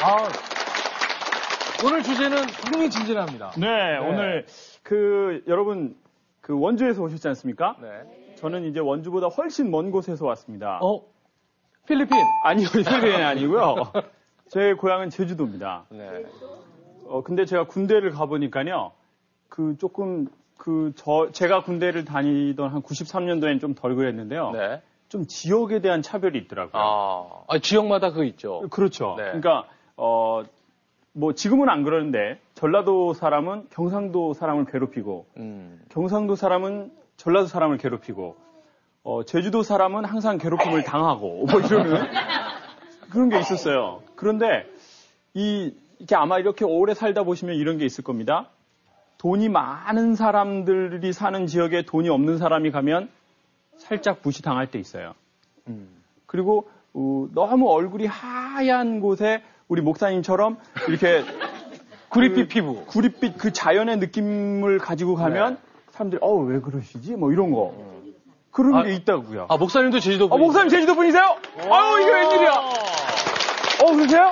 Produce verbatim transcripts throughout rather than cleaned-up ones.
아, 오늘 주제는 흥미진진합니다. 네, 네, 오늘 그 여러분 그 원주에서 오셨지 않습니까? 네. 저는 이제 원주보다 훨씬 먼 곳에서 왔습니다. 어? 필리핀? 아니요, 필리핀이 아니고요. 제 고향은 제주도입니다. 네. 어, 근데 제가 군대를 가보니까요, 그 조금 그 저 제가 군대를 다니던 한 구십삼 년도에는 좀 덜 그랬는데요. 네. 좀 지역에 대한 차별이 있더라고요. 아, 아 지역마다 그거 있죠. 그렇죠. 네. 그러니까 어. 뭐 지금은 안 그러는데 전라도 사람은 경상도 사람을 괴롭히고 음. 경상도 사람은 전라도 사람을 괴롭히고 어, 제주도 사람은 항상 괴롭힘을 당하고 뭐 이러는 그런 게 있었어요. 그런데 이 이렇게 아마 이렇게 오래 살다 보시면 이런 게 있을 겁니다. 돈이 많은 사람들이 사는 지역에 돈이 없는 사람이 가면 살짝 무시당할 때 있어요. 음. 그리고 어, 너무 얼굴이 하얀 곳에 우리 목사님처럼 이렇게 구릿빛 그, 피부, 구릿빛 그 자연의 느낌을 가지고 가면 네. 사람들이 어, 왜 그러시지? 뭐 이런 거 음. 그런 아, 게 있다고요. 아 목사님도 제주도 분? 아, 목사님 제주도 분이세요? 아유 이게 웬일이야? 어 그러세요?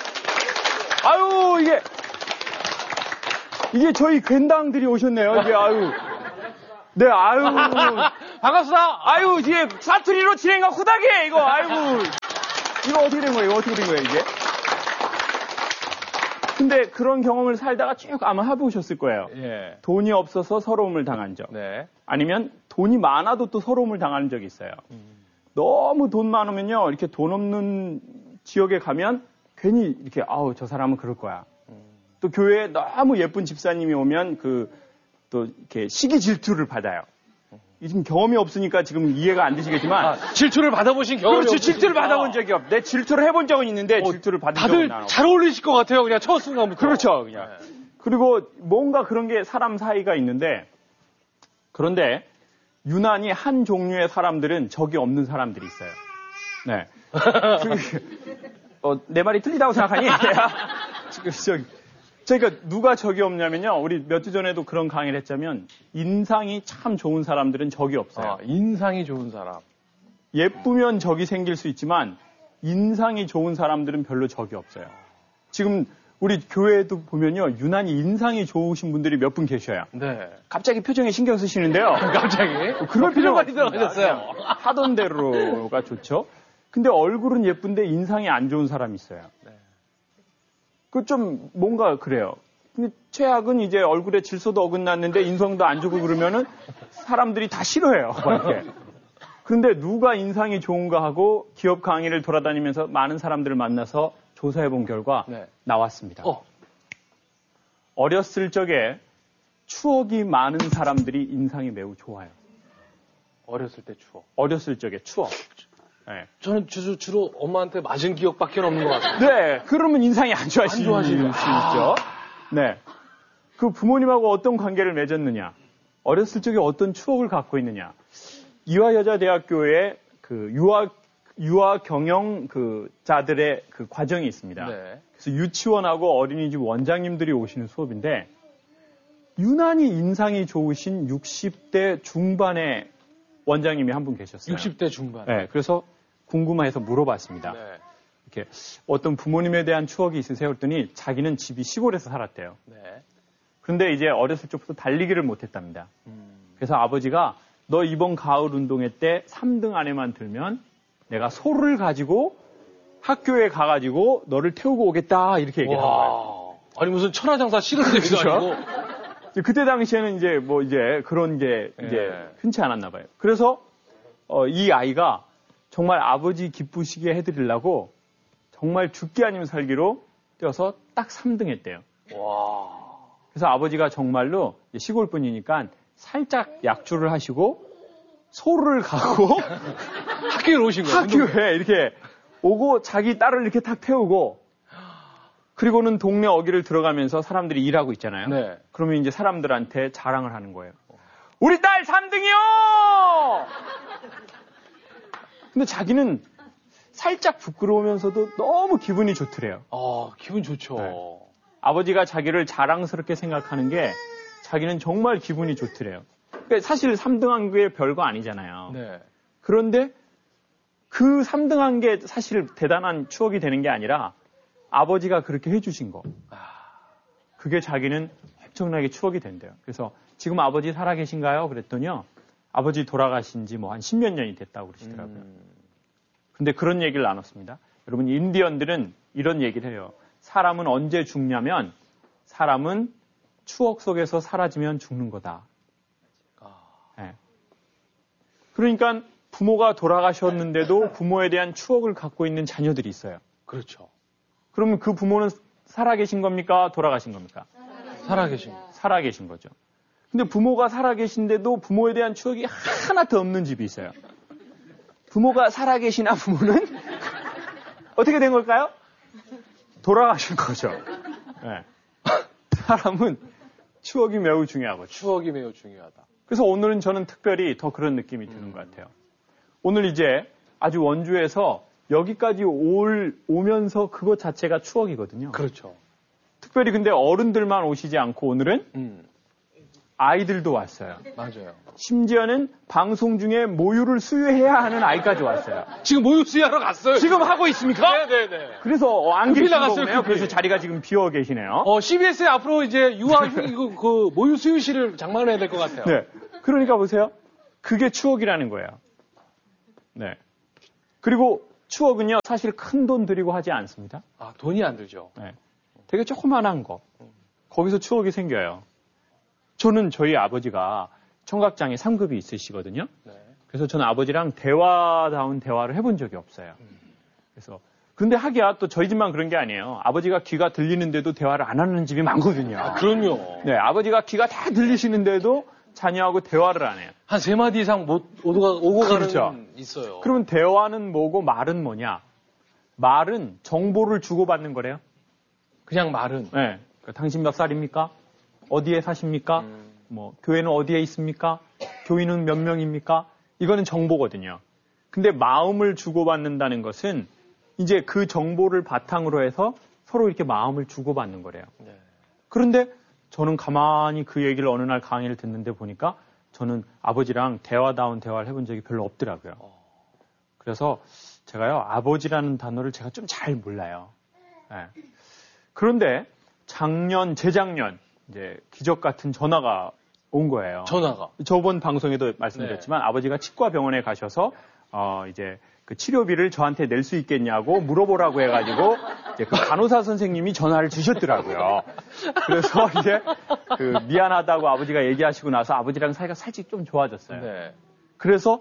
아유 이게 이게 저희 괜당들이 오셨네요. 이게 아유 네 아유 반갑습니다. 아유 뒤에 사투리로 진행가 후다게 이거 아이고 이거 어떻게 된 거예요? 이거 어떻게 된 거예요 이게? 근데 그런 경험을 살다가 쭉 아마 해보셨을 거예요. 예. 돈이 없어서 서러움을 당한 적. 네. 아니면 돈이 많아도 또 서러움을 당하는 적이 있어요. 음. 너무 돈 많으면요. 이렇게 돈 없는 지역에 가면 괜히 이렇게 아우 저 사람은 그럴 거야. 음. 또 교회에 너무 예쁜 집사님이 오면 그 또 이렇게 시기 질투를 받아요. 지금 경험이 없으니까 지금 이해가 안 되시겠지만 아, 질투를 받아보신 경험이 그렇지 없으시니까. 질투를 받아본 적이 없. 내 질투를 해본 적은 있는데 어, 질투를 받은 적은 안 다들 잘 어울리실 것 같아요. 그냥 첫 순간부터. 그렇죠. 그냥. 네. 그리고 뭔가 그런 게 사람 사이가 있는데 그런데 유난히 한 종류의 사람들은 적이 없는 사람들이 있어요. 네. 어, 내 말이 틀리다고 생각하니? 저기 그러니까 누가 적이 없냐면요. 우리 몇 주 전에도 그런 강의를 했자면 인상이 참 좋은 사람들은 적이 없어요. 아, 인상이 좋은 사람. 예쁘면 적이 생길 수 있지만 인상이 좋은 사람들은 별로 적이 없어요. 지금 우리 교회도 보면요. 유난히 인상이 좋으신 분들이 몇 분 계셔요. 네. 갑자기 표정에 신경 쓰시는데요. 갑자기? 그럴 필요가 많이 들어가셨어요. 하던 대로가 좋죠. 근데 얼굴은 예쁜데 인상이 안 좋은 사람이 있어요. 네. 그 좀 뭔가 그래요. 근데 최악은 이제 얼굴에 질소도 어긋났는데 인성도 안 좋고 그러면은 사람들이 다 싫어해요. 이렇게. 그런데 누가 인상이 좋은가 하고 기업 강의를 돌아다니면서 많은 사람들을 만나서 조사해 본 결과 네. 나왔습니다. 어. 어렸을 적에 추억이 많은 사람들이 인상이 매우 좋아요. 어렸을 때 추억. 어렸을 적에 추억. 네. 저는 주로, 주로 엄마한테 맞은 기억밖에 없는 것 같아요. 네, 그러면 인상이 안 좋아지실 수 있죠. 네, 그 부모님하고 어떤 관계를 맺었느냐, 어렸을 적에 어떤 추억을 갖고 있느냐. 이화여자대학교에 그 유아 유아 경영 그 자들의 그 과정이 있습니다. 네. 그래서 유치원하고 어린이집 원장님들이 오시는 수업인데 유난히 인상이 좋으신 육십 대 중반의 원장님이 한 분 계셨어요. 육십 대 중반. 네, 그래서 궁금해서 물어봤습니다. 네. 이렇게 어떤 부모님에 대한 추억이 있으세요? 그랬더니 자기는 집이 시골에서 살았대요. 네. 그런데 이제 어렸을 적부터 달리기를 못했답니다. 음. 그래서 아버지가 너 이번 가을 운동회 때 삼 등 안에만 들면 내가 소를 가지고 학교에 가가지고 너를 태우고 오겠다 이렇게 얘기를 한 거예요. 아니 무슨 천하장사 씨름대회도 아니고. 그때 당시에는 이제 뭐 이제 그런 게 이제 네. 흔치 않았나 봐요. 그래서 어, 이 아이가 정말 아버지 기쁘시게 해드리려고 정말 죽기 아니면 살기로 뛰어서 딱 삼 등 했대요. 와. 그래서 아버지가 정말로 시골 분이니까 살짝 약주를 하시고 소를 가고 학교에 오신 거예요. 학교에 이렇게 오고 자기 딸을 이렇게 탁 태우고 그리고는 동네 어귀를 들어가면서 사람들이 일하고 있잖아요. 네. 그러면 이제 사람들한테 자랑을 하는 거예요. 우리 딸 삼 등이요! 근데 자기는 살짝 부끄러우면서도 너무 기분이 좋더래요. 아, 기분 좋죠. 네. 아버지가 자기를 자랑스럽게 생각하는 게 자기는 정말 기분이 좋더래요. 그러니까 사실 삼 등한 게 별거 아니잖아요. 네. 그런데 그 삼 등한 게 사실 대단한 추억이 되는 게 아니라 아버지가 그렇게 해주신 거. 그게 자기는 엄청나게 추억이 된대요. 그래서 지금 아버지 살아계신가요? 그랬더니요. 아버지 돌아가신 지 뭐 한 십몇 년이 됐다고 그러시더라고요. 음. 근데 그런 얘기를 나눴습니다. 여러분, 인디언들은 이런 얘기를 해요. 사람은 언제 죽냐면 사람은 추억 속에서 사라지면 죽는 거다. 아. 네. 그러니까 부모가 돌아가셨는데도 부모에 대한 추억을 갖고 있는 자녀들이 있어요. 그렇죠. 그러면 그 부모는 살아계신 겁니까? 돌아가신 겁니까? 살아계신. 살아계신 거죠. 근데 부모가 살아계신데도 부모에 대한 추억이 하나도 없는 집이 있어요. 부모가 살아계시나 부모는 어떻게 된 걸까요? 돌아가신 거죠. 네. 사람은 추억이 매우 중요하고 추억이 매우 중요하다. 그래서 오늘은 저는 특별히 더 그런 느낌이 드는 음. 것 같아요. 오늘 이제 아주 원주에서 여기까지 올, 오면서 그것 자체가 추억이거든요. 그렇죠. 특별히 근데 어른들만 오시지 않고 오늘은 음. 아이들도 왔어요. 맞아요. 심지어는 방송 중에 모유를 수유해야 하는 아이까지 왔어요. 지금 모유 수유하러 갔어요. 지금 하고 있습니까? 네네네. 그래서 어, 안 계신 거네요. 그래서 자리가 지금 비어 계시네요. 어, 씨비에스에 앞으로 이제 유아 그, 그 모유 수유실을 장만해야 될 것 같아요. 네. 그러니까 보세요. 그게 추억이라는 거예요. 네. 그리고 추억은요, 사실 큰 돈 들이고 하지 않습니다. 아, 돈이 안 들죠. 네. 되게 조그만한 거. 거기서 추억이 생겨요. 저는 저희 아버지가 청각장애 삼 급이 있으시거든요. 네. 그래서 저는 아버지랑 대화다운 대화를 해본 적이 없어요. 그래서 근데 하기야 또 저희 집만 그런 게 아니에요. 아버지가 귀가 들리는데도 대화를 안 하는 집이 많거든요. 아, 그럼요. 네, 아버지가 귀가 다 들리시는데도 자녀하고 대화를 안 해요. 한 세 마디 이상 못 오고, 오고 그렇죠. 가는 있어요. 그러면 대화는 뭐고 말은 뭐냐? 말은 정보를 주고받는 거래요. 그냥 말은. 네. 그러니까 당신 몇 살입니까? 어디에 사십니까? 음. 뭐 교회는 어디에 있습니까? 교인은 몇 명입니까? 이거는 정보거든요. 근데 마음을 주고받는다는 것은 이제 그 정보를 바탕으로 해서 서로 이렇게 마음을 주고받는 거래요. 네. 그런데 저는 가만히 그 얘기를 어느 날 강의를 듣는데 보니까 저는 아버지랑 대화다운 대화를 해본 적이 별로 없더라고요. 어. 그래서 제가요, 아버지라는 단어를 제가 좀 잘 몰라요. 네. 그런데 작년, 재작년, 이제 기적 같은 전화가 온 거예요. 전화가? 저번 방송에도 말씀드렸지만 네. 아버지가 치과병원에 가셔서, 어, 이제 그 치료비를 저한테 낼 수 있겠냐고 물어보라고 해가지고, 이제 그 간호사 선생님이 전화를 주셨더라고요. 그래서 이제 그 미안하다고 아버지가 얘기하시고 나서 아버지랑 사이가 살짝 좀 좋아졌어요. 네. 그래서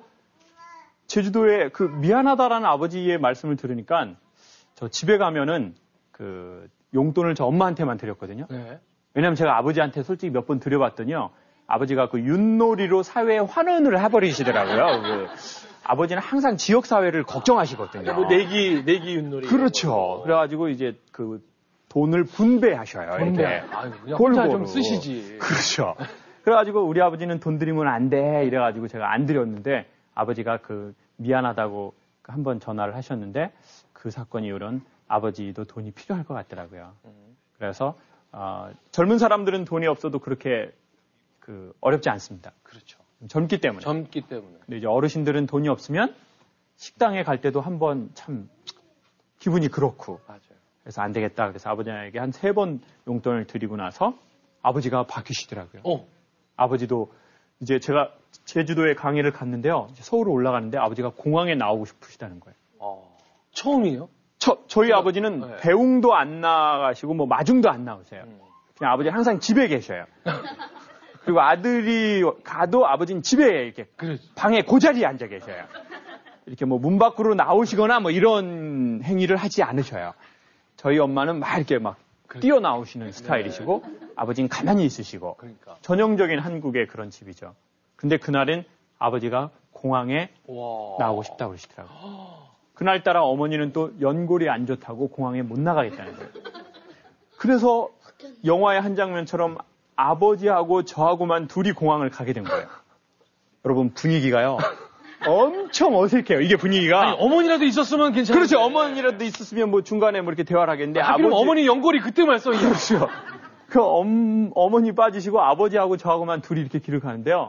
제주도에 그 미안하다라는 아버지의 말씀을 들으니까 저 집에 가면은 그 용돈을 저 엄마한테만 드렸거든요. 네. 왜냐면 제가 아버지한테 솔직히 몇 번 드려봤더니요. 아버지가 그 윷놀이로 사회에 환원을 해버리시더라고요. 그 아버지는 항상 지역사회를 걱정하시거든요. 뭐 내기, 내기 윷놀이. 그렇죠. 그래가지고 이제 그 돈을 분배하셔요. 분배. 아유, 그냥 혼자 좀 쓰시지. 그렇죠. 그래가지고 우리 아버지는 돈 드리면 안 돼. 이래가지고 제가 안 드렸는데 아버지가 그 미안하다고 한번 전화를 하셨는데 그 사건 이후로는 아버지도 돈이 필요할 것 같더라고요. 그래서 어, 젊은 사람들은 돈이 없어도 그렇게 그 어렵지 않습니다. 그렇죠. 젊기 때문에. 젊기 때문에. 근데 이제 어르신들은 돈이 없으면 식당에 갈 때도 한번 참 기분이 그렇고. 맞아요. 그래서 안 되겠다. 그래서 아버지에게 한 세 번 용돈을 드리고 나서 아버지가 바뀌시더라고요. 어. 아버지도 이제 제가 제주도에 강의를 갔는데요. 서울로 올라가는데 아버지가 공항에 나오고 싶으시다는 거예요. 어. 처음이에요? 저, 저희 제가, 아버지는 네. 배웅도 안 나가시고 뭐 마중도 안 나오세요. 음. 그냥 아버지는 항상 집에 계셔요. 그리고 아들이 가도 아버지는 집에 이렇게 그렇지. 방에 고자리에 앉아 계셔요. 이렇게 뭐 문 밖으로 나오시거나 뭐 이런 행위를 하지 않으셔요. 저희 엄마는 막 이렇게 막 그렇지. 뛰어나오시는 스타일이시고 네. 아버지는 가만히 있으시고 그러니까. 전형적인 한국의 그런 집이죠. 근데 그날은 아버지가 공항에 와. 나오고 싶다고 그러시더라고요. 그날따라 어머니는 또 연골이 안 좋다고 공항에 못 나가겠다는 거예요. 그래서 영화의 한 장면처럼 아버지하고 저하고만 둘이 공항을 가게 된 거예요. 여러분 분위기가요. 엄청 어색해요. 이게 분위기가. 아니, 어머니라도 있었으면 괜찮아요. 그렇죠. 어머니라도 있었으면 뭐 중간에 뭐 이렇게 대화를 하겠는데. 아, 아버지... 어머니 연골이 그때 말썽이. 그렇죠. 그 엄, 어머니 빠지시고 아버지하고 저하고만 둘이 이렇게 길을 가는데요.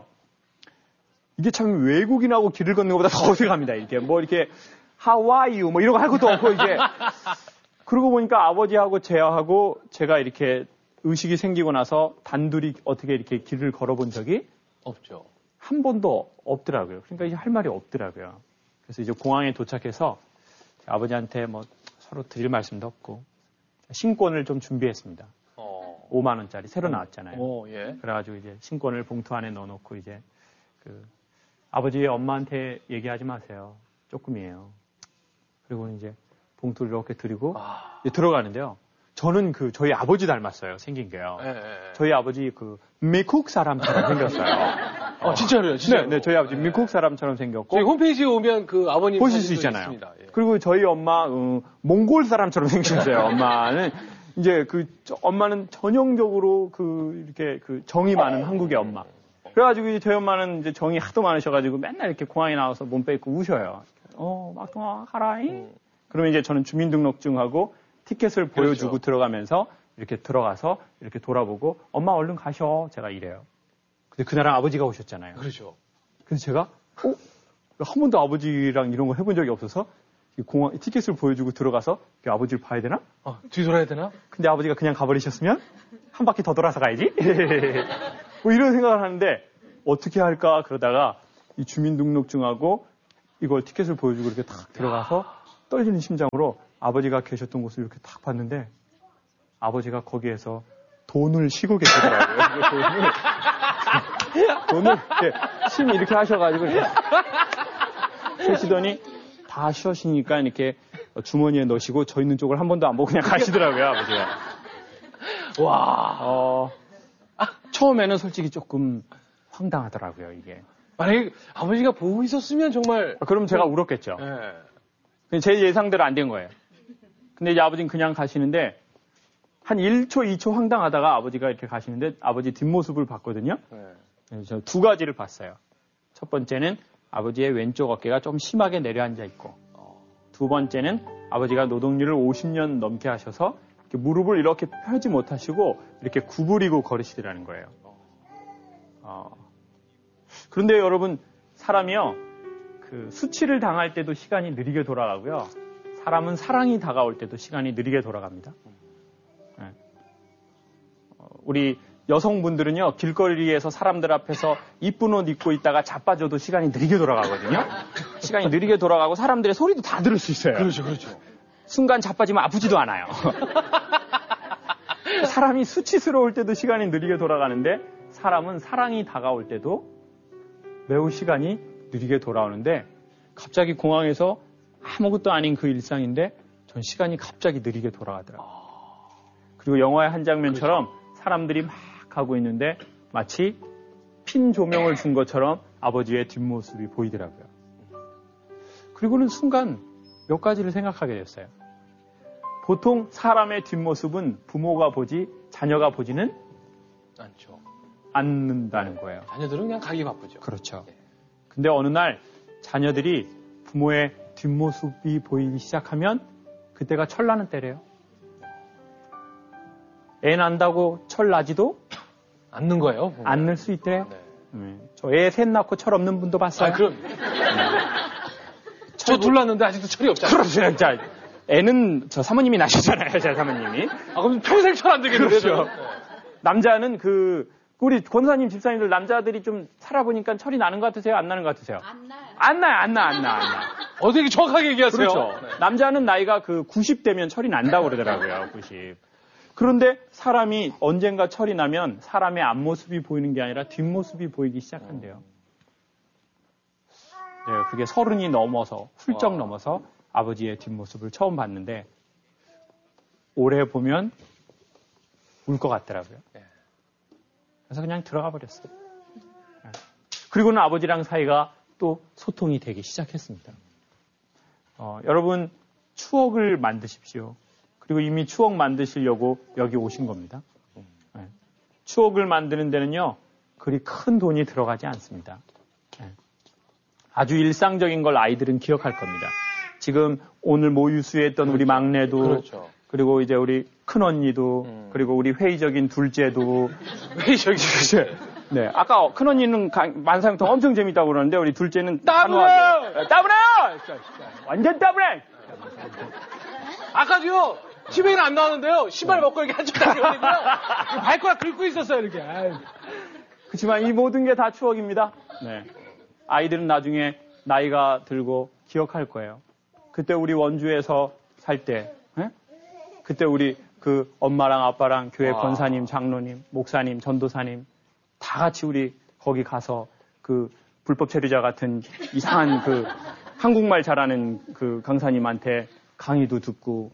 이게 참 외국인하고 길을 걷는 것보다 더 어색합니다. 이렇게 뭐 이렇게 How are you? 뭐 이런 거 할 것도 없고 이제 그러고 보니까 아버지하고 제하고 제가 이렇게 의식이 생기고 나서 단둘이 어떻게 이렇게 길을 걸어본 적이 없죠. 한 번도 없더라고요. 그러니까 이제 할 말이 없더라고요. 그래서 이제 공항에 도착해서 아버지한테 뭐 서로 드릴 말씀도 없고 신권을 좀 준비했습니다. 어. 오만 원짜리 새로 나왔잖아요. 오, 예. 그래가지고 이제 신권을 봉투 안에 넣어놓고 이제 그 아버지 엄마한테 얘기하지 마세요. 조금이에요. 그리고 이제 봉투를 이렇게 드리고 아. 이제 들어가는데요. 저는 그 저희 아버지 닮았어요. 생긴 게요. 예, 예. 저희 아버지 그 미국 사람처럼 생겼어요. 어, 진짜로요, 진짜. 네, 네, 저희 아버지 미국 사람처럼 생겼고. 저희 홈페이지에 오면 그 아버님 보실 수 있잖아요. 있습니다. 예. 그리고 저희 엄마 어, 몽골 사람처럼 생기셨어요. 엄마는 이제 그 저, 엄마는 전형적으로 그 이렇게 그 정이 많은 한국의 엄마. 그래가지고 이제 저희 엄마는 이제 정이 하도 많으셔가지고 맨날 이렇게 공항에 나와서 몸 빼고 우셔요. 어, 막동아 가라잉. 음. 그러면 이제 저는 주민등록증하고 티켓을 보여주고 그렇죠. 들어가면서 이렇게 들어가서 이렇게 돌아보고 엄마 얼른 가셔. 제가 이래요. 근데 그날은 아버지가 오셨잖아요. 그렇죠. 그래서 제가 어? 한 번도 아버지랑 이런 거 해본 적이 없어서 공항 티켓을 보여주고 들어가서 아버지를 봐야 되나? 어, 뒤돌아야 되나? 근데 아버지가 그냥 가버리셨으면 한 바퀴 더 돌아서 가야지. 뭐 이런 생각을 하는데 어떻게 할까 그러다가 이 주민등록증하고 이걸 티켓을 보여주고 이렇게 탁 들어가서 떨리는 심장으로 아버지가 계셨던 곳을 이렇게 탁 봤는데 아버지가 거기에서 돈을 쉬고 계시더라고요. 돈을, 돈을 이렇게 심 이렇게 하셔가지고 이렇게 쉬시더니 다 쉬시니까 이렇게 주머니에 넣으시고 저 있는 쪽을 한 번도 안 보고 그냥 가시더라고요, 아버지가. 와. 어, 처음에는 솔직히 조금 황당하더라고요, 이게. 만약에 아버지가 보고 있었으면 정말. 그럼 제가 울었겠죠. 네. 제 예상대로 안 된 거예요. 근데 이제 아버지는 그냥 가시는데 한 일 초, 이 초 황당하다가 아버지가 이렇게 가시는데 아버지 뒷모습을 봤거든요. 네. 저 두 가지를 봤어요. 첫 번째는 아버지의 왼쪽 어깨가 좀 심하게 내려앉아 있고 두 번째는 아버지가 노동일을 오십 년 넘게 하셔서 이렇게 무릎을 이렇게 펴지 못하시고 이렇게 구부리고 걸으시더라는 거예요. 어. 그런데 여러분 사람이요 그 수치를 당할 때도 시간이 느리게 돌아가고요. 사람은 사랑이 다가올 때도 시간이 느리게 돌아갑니다. 네. 어, 우리 여성분들은요 길거리에서 사람들 앞에서 이쁜 옷 입고 있다가 자빠져도 시간이 느리게 돌아가거든요. 시간이 느리게 돌아가고 사람들의 소리도 다 들을 수 있어요. 그렇죠, 그렇죠. 순간 자빠지면 아프지도 않아요. 사람이 수치스러울 때도 시간이 느리게 돌아가는데 사람은 사랑이 다가올 때도 매우 시간이 느리게 돌아오는데 갑자기 공항에서 아무것도 아닌 그 일상인데 전 시간이 갑자기 느리게 돌아가더라고요. 그리고 영화의 한 장면처럼 사람들이 막 하고 있는데 마치 핀 조명을 준 것처럼 아버지의 뒷모습이 보이더라고요. 그리고는 순간 몇 가지를 생각하게 됐어요. 보통 사람의 뒷모습은 부모가 보지 자녀가 보지는 않죠. 않는다는 거예요. 자녀들은 그냥 가기 바쁘죠. 그렇죠. 네. 근데 어느 날 자녀들이 부모의 뒷모습이 보이기 시작하면 그때가 철나는 때래요. 애 난다고 철 나지도 않는 거예요. 부모는. 않을 수 있대요. 네. 네. 저 애 셋 낳고 철 없는 분도 봤어요. 아, 그럼. 저 둘 낳았는데 아직도 철이 없잖아요. 그렇죠. 자, 애는 저 사모님이 낳으셨잖아요. 제 사모님이. 아, 그럼 평생 철 안 되겠는데. 그렇죠. 네. 남자는 그 우리 권사님 집사님들 남자들이 좀 살아보니까 철이 나는 것 같으세요? 안 나는 것 같으세요? 안 나요. 안 나요. 안 나. 안 나. 안 나. 어떻게 정확하게 얘기하세요? 그렇죠. 네. 남자는 나이가 그 구십 되면 철이 난다고 그러더라고요. 구십. 그런데 사람이 언젠가 철이 나면 사람의 앞모습이 보이는 게 아니라 뒷모습이 보이기 시작한대요. 네, 그게 서른이 넘어서 훌쩍 와. 넘어서 아버지의 뒷모습을 처음 봤는데 올해 보면 울 것 같더라고요. 그래서 그냥 들어가 버렸어요. 그리고는 아버지랑 사이가 또 소통이 되기 시작했습니다. 어, 여러분 추억을 만드십시오. 그리고 이미 추억 만드시려고 여기 오신 겁니다. 네. 추억을 만드는 데는요, 그리 큰 돈이 들어가지 않습니다. 네. 아주 일상적인 걸 아이들은 기억할 겁니다. 지금 오늘 모유수유했던 그렇죠. 우리 막내도, 그렇죠. 그리고 이제 우리 큰 언니도, 음. 그리고 우리 회의적인 둘째도, 회의적인 둘째. 네, 아까 큰 언니는 만사형통 엄청 재밌다고 그러는데 우리 둘째는 따분해요! 따분해요! 완전 따분해! 아까도요, 티비에는 안 나왔는데요. 신발 벗고 이렇게 한쪽 다니거든요. 발가락 긁고 있었어요, 이렇게. 아유. 그렇지만 이 모든 게 다 추억입니다. 네. 아이들은 나중에 나이가 들고 기억할 거예요. 그때 우리 원주에서 살 때, 네? 그때 우리 그 엄마랑 아빠랑 교회 와. 권사님, 장로님, 목사님, 전도사님 다 같이 우리 거기 가서 그 불법 체류자 같은 이상한 그 한국말 잘하는 그 강사님한테 강의도 듣고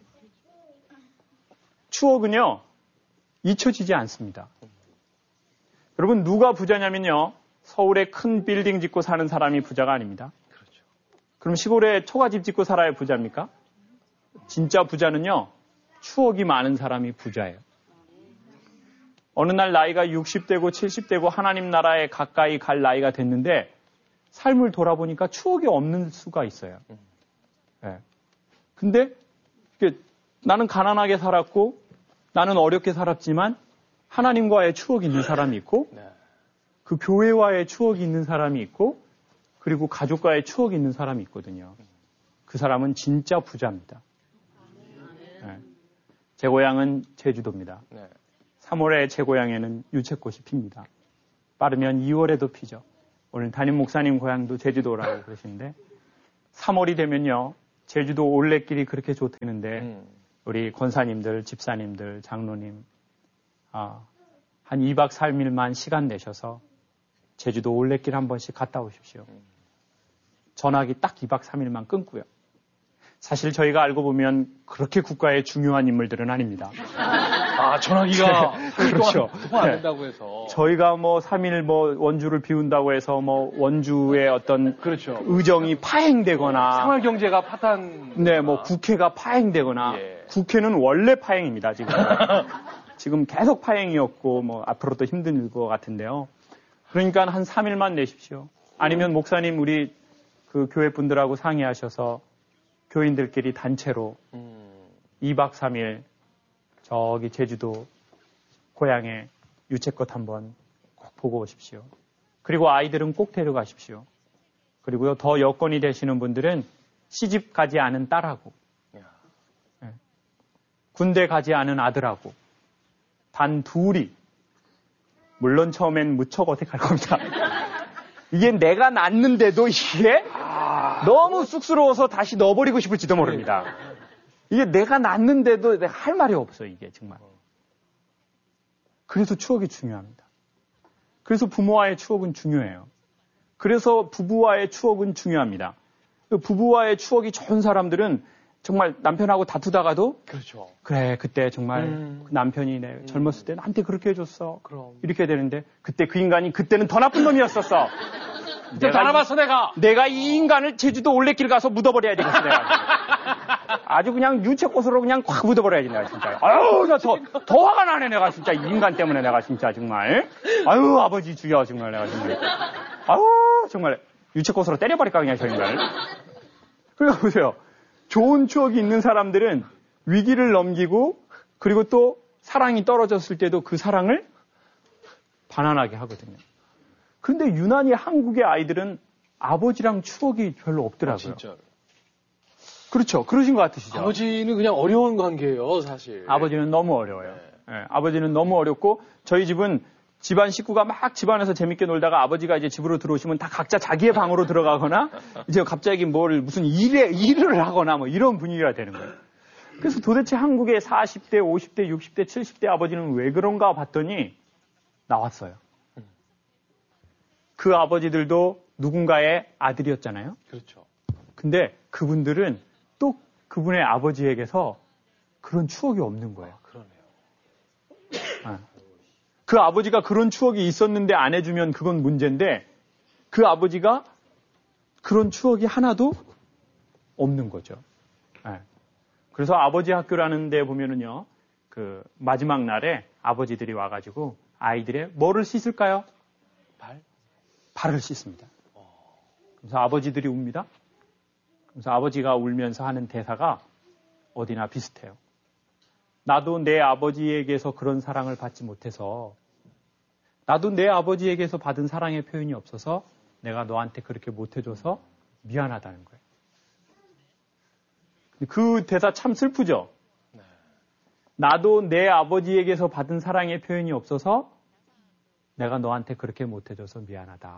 추억은요 잊혀지지 않습니다. 여러분 누가 부자냐면요 서울에 큰 빌딩 짓고 사는 사람이 부자가 아닙니다. 그렇죠. 그럼 시골에 초가집 짓고 살아야 부자입니까? 진짜 부자는요 추억이 많은 사람이 부자예요. 어느 날 나이가 육십 대고 칠십 대고 하나님 나라에 가까이 갈 나이가 됐는데 삶을 돌아보니까 추억이 없는 수가 있어요. 네. 근데 나는 가난하게 살았고 나는 어렵게 살았지만 하나님과의 추억이 있는 사람이 있고 그 교회와의 추억이 있는 사람이 있고 그리고 가족과의 추억이 있는 사람이 있거든요. 그 사람은 진짜 부자입니다. 네. 제 고향은 제주도입니다. 삼월에 제 고향에는 유채꽃이 핍니다. 빠르면 이월에도 피죠. 오늘 담임 목사님 고향도 제주도라고 그러시는데 삼월이 되면요. 제주도 올레길이 그렇게 좋다는데 음. 우리 권사님들, 집사님들, 장로님 아, 한 이 박 삼 일만 시간 내셔서 제주도 올레길 한 번씩 갔다 오십시오. 전화기 딱 이 박 삼 일만 끊고요. 사실 저희가 알고 보면 그렇게 국가의 중요한 인물들은 아닙니다. 아, 전화기가 그렇죠. 통화 안 된다고 해서. 저희가 뭐 삼 일 뭐 원주를 비운다고 해서 뭐 원주의 어떤 그렇죠. 의정이 파행되거나 생활 경제가 파탄. 네, 뭐 국회가 파행되거나 예. 국회는 원래 파행입니다, 지금. 지금 계속 파행이었고 뭐 앞으로도 힘든 것 같은데요. 그러니까 한 삼 일만 내십시오. 아니면 목사님 우리 그 교회 분들하고 상의하셔서 교인들끼리 단체로 음. 이 박 삼 일 저기 제주도 고향에 유채꽃 한번 꼭 보고 오십시오. 그리고 아이들은 꼭 데려가십시오. 그리고요 더 여건이 되시는 분들은 시집 가지 않은 딸하고 네. 군대 가지 않은 아들하고 단 둘이 물론 처음엔 무척 어색할 겁니다. 이게 내가 낳는데도 이게 아... 너무 쑥스러워서 다시 넣어버리고 싶을지도 모릅니다. 이게 내가 낳는데도 내가 할 말이 없어, 이게 정말. 그래서 추억이 중요합니다. 그래서 부모와의 추억은 중요해요. 그래서 부부와의 추억은 중요합니다. 부부와의 추억이 좋은 사람들은 정말 남편하고 다투다가도 그렇죠. 그래 그때 정말 음. 남편이 내 젊었을 때 나한테 그렇게 해줬어. 그럼. 이렇게 되는데 그때 그 인간이 그때는 더 나쁜 놈이었었어. 그때 다 알아봤어 내가. 내가 이 인간을 제주도 올레길 가서 묻어버려야 되겠어 내가. 아주 그냥 유채꽃으로 그냥 확 묻어버려야지 내가 진짜. 아유 나 더 더 화가 나네 내가 진짜 이 인간 때문에 내가 진짜 정말. 아유 아버지 죽여 정말 내가 정말. 아유 정말 유채꽃으로 때려버릴까 그냥 저 인간을. 그러니까 보세요. 좋은 추억이 있는 사람들은 위기를 넘기고 그리고 또 사랑이 떨어졌을 때도 그 사랑을 반환하게 하거든요. 그런데 유난히 한국의 아이들은 아버지랑 추억이 별로 없더라고요. 아, 진짜로. 그렇죠. 그러신 것 같으시죠? 아버지는 그냥 어려운 관계예요, 사실. 아버지는 너무 어려워요. 네. 네, 아버지는 너무 어렵고 저희 집은 집안 식구가 막 집안에서 재밌게 놀다가 아버지가 이제 집으로 들어오시면 다 각자 자기의 방으로 들어가거나 이제 갑자기 뭘 무슨 일에, 일을 하거나 뭐 이런 분위기가 되는 거예요. 그래서 도대체 한국의 사십 대, 오십 대, 육십 대, 칠십 대 아버지는 왜 그런가 봤더니 나왔어요. 그 아버지들도 누군가의 아들이었잖아요. 그렇죠. 근데 그분들은 또 그분의 아버지에게서 그런 추억이 없는 거예요. 아, 그러네요. 네. 그 아버지가 그런 추억이 있었는데 안 해주면 그건 문제인데 그 아버지가 그런 추억이 하나도 없는 거죠. 네. 그래서 아버지 학교라는 데 보면은요, 그 마지막 날에 아버지들이 와가지고 아이들의 뭐를 씻을까요? 발? 발을 씻습니다. 그래서 아버지들이 웁니다. 그래서 아버지가 울면서 하는 대사가 어디나 비슷해요. 나도 내 아버지에게서 그런 사랑을 받지 못해서 나도 내 아버지에게서 받은 사랑의 표현이 없어서 내가 너한테 그렇게 못해줘서 미안하다는 거예요. 그 대사 참 슬프죠? 나도 내 아버지에게서 받은 사랑의 표현이 없어서 내가 너한테 그렇게 못해줘서 미안하다.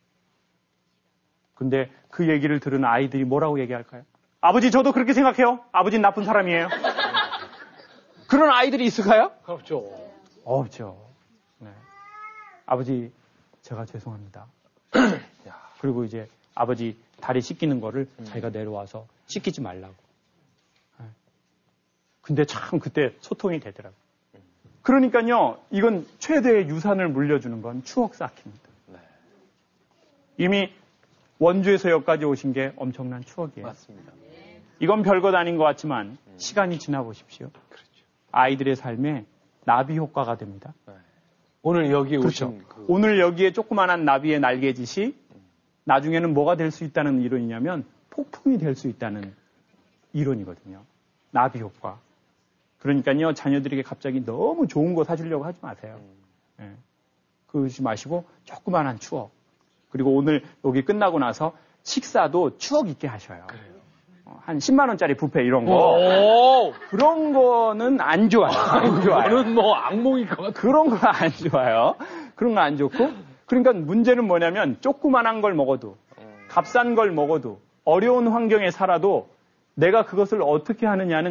근데 그 얘기를 들은 아이들이 뭐라고 얘기할까요? 아버지, 저도 그렇게 생각해요. 아버지는 나쁜 사람이에요. 그런 아이들이 있을까요? 없죠. 없죠. 네. 아버지, 제가 죄송합니다. 그리고 이제 아버지 다리 씻기는 거를 음. 자기가 내려와서 씻기지 말라고. 네. 근데 참 그때 소통이 되더라고요. 그러니까요, 이건 최대의 유산을 물려주는 건 추억 쌓기입니다. 네. 이미 원주에서 여기까지 오신 게 엄청난 추억이에요. 맞습니다. 이건 별것 아닌 것 같지만 음. 시간이 지나 보십시오. 그렇죠. 아이들의 삶에 나비 효과가 됩니다. 네. 오늘 여기에 그렇죠. 오신 그... 오늘 여기에 조그만한 나비의 날개짓이 나중에는 뭐가 될 수 있다는 이론이냐면 폭풍이 될 수 있다는 이론이거든요. 나비 효과. 그러니까요, 자녀들에게 갑자기 너무 좋은 거 사주려고 하지 마세요. 네. 그러지 마시고 조그만한 추억. 그리고 오늘 여기 끝나고 나서 식사도 추억 있게 하셔요. 그래요. 한 십만 원짜리 뷔페 이런 거. 그런 거는 안 좋아요. 안 좋아요. 그런 뭐 악몽일 것 같아요. 그런 거 안 좋아요. 그런 거 안 좋고. 그러니까 문제는 뭐냐면 조그만한 걸 먹어도 값싼 걸 먹어도 어려운 환경에 살아도 내가 그것을 어떻게 하느냐는